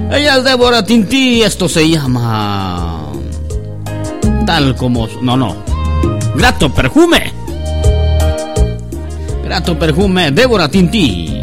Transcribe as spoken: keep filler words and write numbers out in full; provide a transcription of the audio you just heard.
Ella es Débora Tintí. Esto se llama tal como... No, no. Grato perfume. Grato perfume. Débora Tintí.